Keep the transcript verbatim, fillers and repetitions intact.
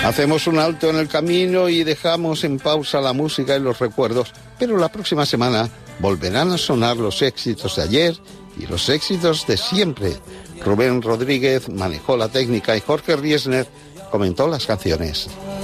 Hacemos un alto en el camino y dejamos en pausa la música y los recuerdos, pero la próxima semana volverán a sonar los éxitos de ayer y los éxitos de siempre. Rubén Rodríguez manejó la técnica y Jorge Riesner comentó las canciones.